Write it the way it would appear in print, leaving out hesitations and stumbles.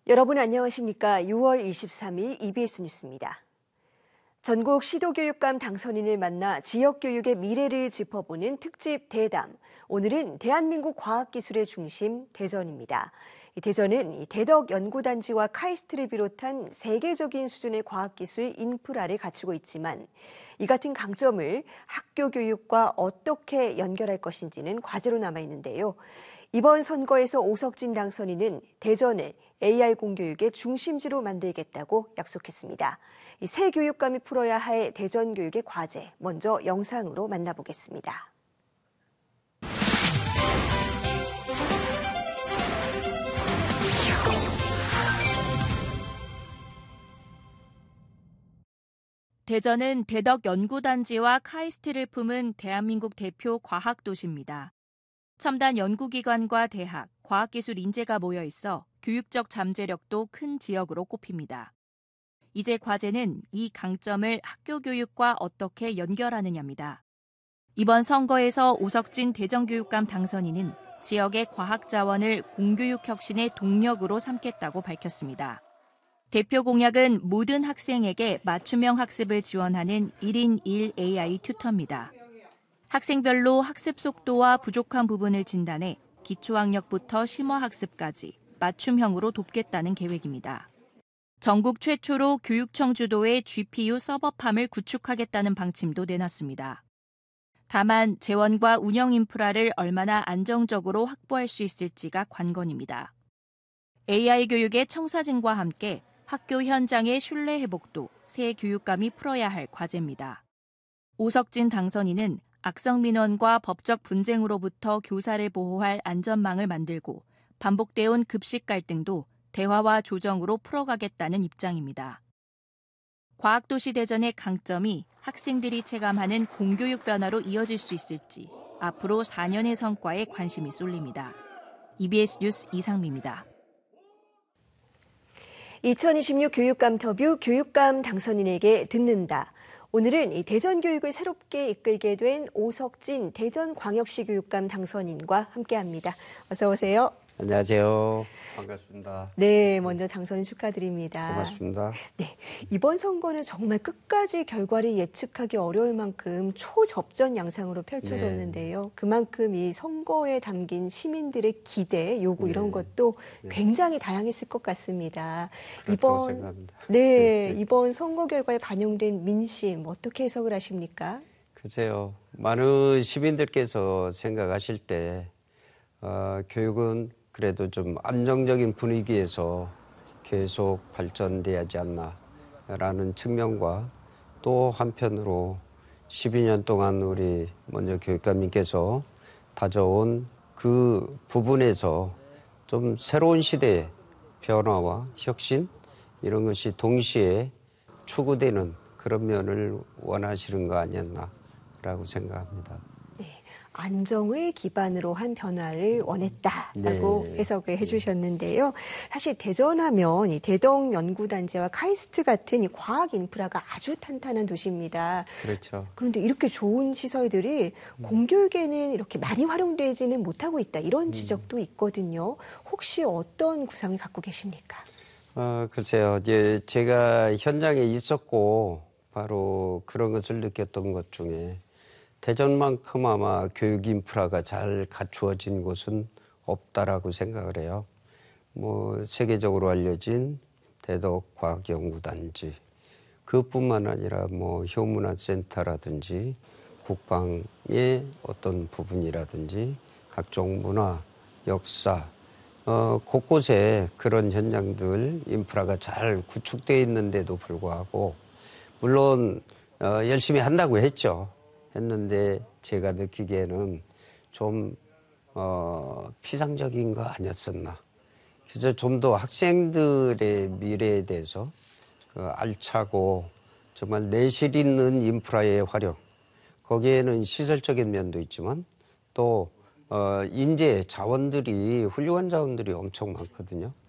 여러분 안녕하십니까? 6월 23일 EBS 뉴스입니다. 전국 시도교육감 당선인을 만나 지역교육의 미래를 짚어보는 특집 대담. 오늘은 대한민국 과학기술의 중심 대전입니다. 대전은 대덕연구단지와 카이스트를 비롯한 세계적인 수준의 과학기술 인프라를 갖추고 있지만 이 같은 강점을 학교 교육과 어떻게 연결할 것인지는 과제로 남아있는데요. 이번 선거에서 오석진 당선인은 대전을 AI 공교육의 중심지로 만들겠다고 약속했습니다. 이 새 교육감이 풀어야 할 대전 교육의 과제, 먼저 영상으로 만나보겠습니다. 대전은 대덕연구단지와 카이스트를 품은 대한민국 대표 과학도시입니다. 첨단 연구기관과 대학, 과학기술 인재가 모여 있어 교육적 잠재력도 큰 지역으로 꼽힙니다. 이제 과제는 이 강점을 학교 교육과 어떻게 연결하느냐입니다. 이번 선거에서 오석진 대전교육감 당선인은 지역의 과학 자원을 공교육 혁신의 동력으로 삼겠다고 밝혔습니다. 대표 공약은 모든 학생에게 맞춤형 학습을 지원하는 1인 1 AI 튜터입니다. 학생별로 학습 속도와 부족한 부분을 진단해 기초학력부터 심화학습까지 맞춤형으로 돕겠다는 계획입니다. 전국 최초로 교육청 주도의 GPU 서버팜을 구축하겠다는 방침도 내놨습니다. 다만 재원과 운영 인프라를 얼마나 안정적으로 확보할 수 있을지가 관건입니다. AI 교육의 청사진과 함께 학교 현장의 신뢰 회복도 새 교육감이 풀어야 할 과제입니다. 오석진 당선인은 악성 민원과 법적 분쟁으로부터 교사를 보호할 안전망을 만들고 반복돼온 급식 갈등도 대화와 조정으로 풀어가겠다는 입장입니다. 과학도시 대전의 강점이 학생들이 체감하는 공교육 변화로 이어질 수 있을지 앞으로 4년의 성과에 관심이 쏠립니다. EBS 뉴스 이상미입니다. 2026 교육감터뷰 교육감 당선인에게 듣는다. 오늘은 이 대전 교육을 새롭게 이끌게 된 오석진 대전광역시 교육감 당선인과 함께합니다. 어서 오세요. 안녕하세요. 반갑습니다. 네, 먼저 당선인 축하드립니다. 고맙습니다. 네, 이번 선거는 정말 끝까지 결과를 예측하기 어려울 만큼 초접전 양상으로 펼쳐졌는데요. 네. 그만큼 이 선거에 담긴 시민들의 기대, 요구 이런 것도 굉장히 다양했을 것 같습니다. 이번 선거 결과에 반영된 민심 어떻게 해석을 하십니까? 글쎄요. 많은 시민들께서 생각하실 때 교육은 그래도 좀 안정적인 분위기에서 계속 발전돼야 하지 않나라는 측면과 또 한편으로 12년 동안 우리 먼저 교육감님께서 다져온 그 부분에서 좀 새로운 시대의 변화와 혁신 이런 것이 동시에 추구되는 그런 면을 원하시는 거 아니었나라고 생각합니다. 안정을 기반으로 한 변화를 원했다라고 해석을 해주셨는데요. 사실 대전하면 이 대덕연구단지와 카이스트 같은 이 과학 인프라가 아주 탄탄한 도시입니다. 그렇죠. 그런데 이렇게 좋은 시설들이 공교육에는 이렇게 많이 활용되지는 못하고 있다. 이런 지적도 있거든요. 혹시 어떤 구상을 갖고 계십니까? 글쎄요. 제가 현장에 있었고 바로 그런 것을 느꼈던 것 중에 대전만큼 아마 교육 인프라가 잘 갖추어진 곳은 없다라고 생각을 해요. 세계적으로 알려진 대덕과학연구단지 그뿐만 아니라 효문화센터라든지 국방의 어떤 부분이라든지 각종 문화, 역사 곳곳에 그런 현장들 인프라가 잘 구축되어 있는데도 불구하고 물론 열심히 한다고 했는데 제가 느끼기에는 좀 피상적인 거 아니었었나. 그래서 좀 더 학생들의 미래에 대해서 알차고 정말 내실 있는 인프라의 활용 거기에는 시설적인 면도 있지만 또 인재 자원들이 훌륭한 자원들이 엄청 많거든요.